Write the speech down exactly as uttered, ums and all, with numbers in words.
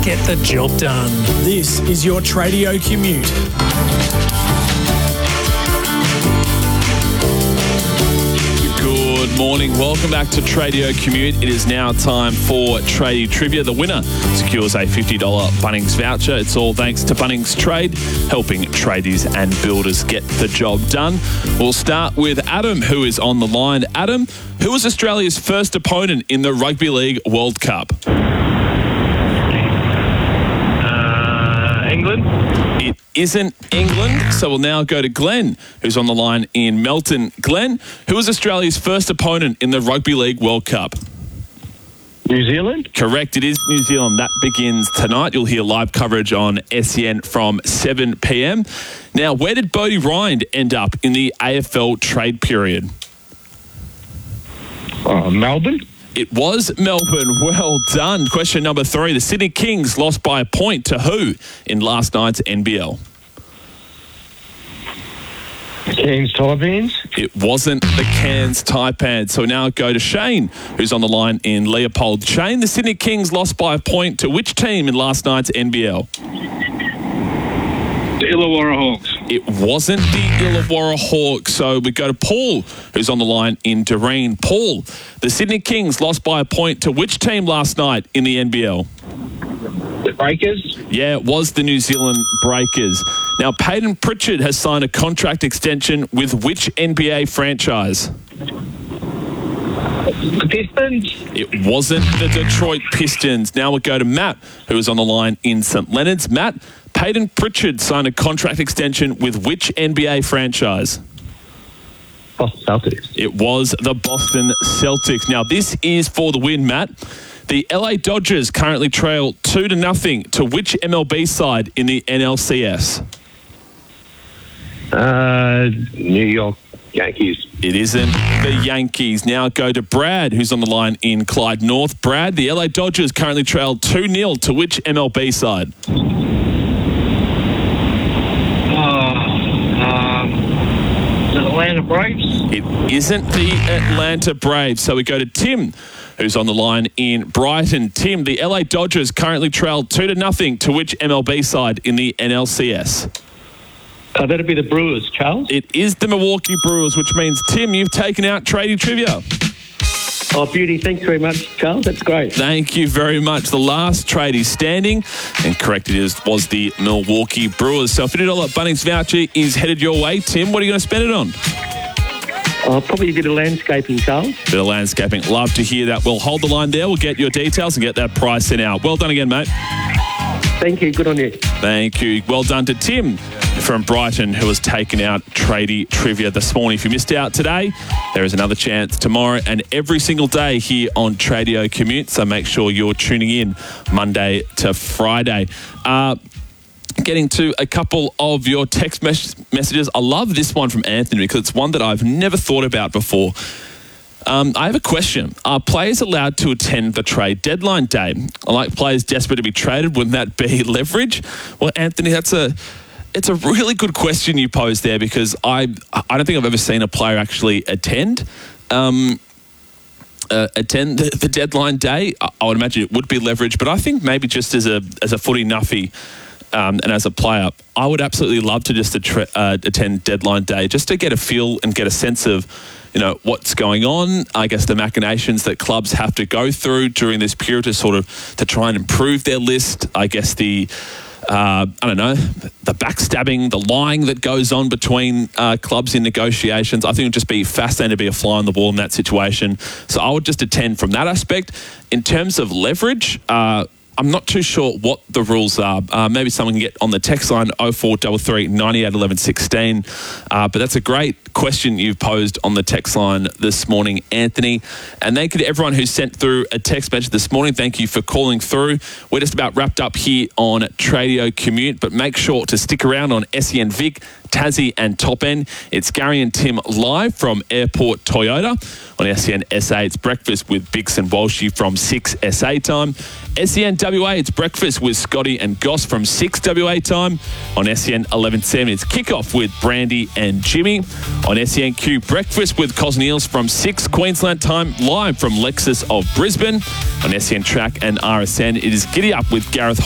get the job done. This is your Tradio Commute. Good morning. Welcome back to Tradio Commute. It is now time for Tradie Trivia. The winner secures a fifty dollars Bunnings voucher. It's all thanks to Bunnings Trade, helping tradies and builders get the job done. We'll start with Adam, who is on the line. Adam, who was Australia's first opponent in the Rugby League World Cup? Uh, England. It isn't England, so we'll now go to Glenn, who's on the line in Melton. Glenn, who was Australia's first opponent in the Rugby League World Cup? New Zealand. Correct, it is New Zealand. That begins tonight. You'll hear live coverage on S E N from seven p.m. Now, where did Bodie Rind end up in the A F L trade period? Uh, Melbourne. It was Melbourne. Well done. Question number three. The Sydney Kings lost by a point to who in last night's N B L? Cairns Taipans. It wasn't the Cairns Taipans. So we now go to Shane, who's on the line in Leopold. Shane, the Sydney Kings lost by a point to which team in last night's N B L? The Illawarra Hawks. It wasn't the Illawarra Hawks. So we go to Paul, who's on the line in Doreen. Paul, the Sydney Kings lost by a point to which team last night in the N B L? The Breakers. Yeah, it was the New Zealand Breakers. Now, Peyton Pritchard has signed a contract extension with which N B A franchise? The Pistons. It wasn't the Detroit Pistons. Now we'll go to Matt, who is on the line in St Leonard's. Matt, Peyton Pritchard signed a contract extension with which N B A franchise? Boston Celtics. It was the Boston Celtics. Now, this is for the win, Matt. The L A Dodgers currently trail two to nothing to which M L B side in the N L C S? Uh, New York Yankees. It isn't the Yankees. Now go to Brad, who's on the line in Clyde North. Brad, the L A Dodgers currently trail two nil to which M L B side? Atlanta Braves. It isn't the Atlanta Braves. So we go to Tim, who's on the line in Brighton. Tim, the L A Dodgers currently trail two to nothing to which M L B side in the N L C S? Uh, that'd be the Brewers, Charles. It is the Milwaukee Brewers, which means, Tim, you've taken out Tradie Trivia. Oh, beauty. Thanks very much, Charles. That's great. Thank you very much. The last tradie standing, and correct it is, was the Milwaukee Brewers. So a fifty dollars Bunnings voucher is headed your way. Tim, what are you going to spend it on? Oh, probably a bit of landscaping, Charles. Bit of landscaping. Love to hear that. We'll hold the line there. We'll get your details and get that price sent out. Well done again, mate. Thank you. Good on you. Thank you. Well done to Tim from Brighton, who has taken out Tradie Trivia this morning. If you missed out today, there is another chance tomorrow and every single day here on Tradio Commute. So make sure you're tuning in Monday to Friday. Uh, Getting to a couple of your text mes- messages. I love this one from Anthony because it's one that I've never thought about before. Um, I have a question. Are players allowed to attend the trade deadline day? I like players desperate to be traded. Wouldn't that be leverage? Well, Anthony, that's a it's a really good question you posed there because I I don't think I've ever seen a player actually attend. Um, Uh, attend the, the deadline day. I, I would imagine it would be leverage, but I think maybe just as a as a footy nuffy um, and as a player, I would absolutely love to just attre- uh, attend deadline day just to get a feel and get a sense of, you know, what's going on. I guess the machinations that clubs have to go through during this period to sort of to try and improve their list. I guess the Uh, I don't know, the backstabbing, the lying that goes on between uh, clubs in negotiations. I think it would just be fascinating to be a fly on the wall in that situation. So I would just attend from that aspect. In terms of leverage, uh, I'm not too sure what the rules are. Uh, maybe someone can get on the text line oh four three three, nine eight, one one one six. Uh, but that's a great question you've posed on the text line this morning, Anthony. And thank you to everyone who sent through a text message this morning. Thank you for calling through. We're just about wrapped up here on Tradio Commute, but make sure to stick around on S E N Vic, Tassie and Top End. It's Gary and Tim live from Airport Toyota. On S E N S A, it's breakfast with Bix and Walshy from six S A time. S E N W A, it's breakfast with Scotty and Goss from six W A time. On S E N eleven seventy, it's kickoff with Brandy and Jimmy. On S E N Q, breakfast with Cosneils from six Queensland time, live from Lexus of Brisbane. On S E N Track and R S N, it is Giddy Up with Gareth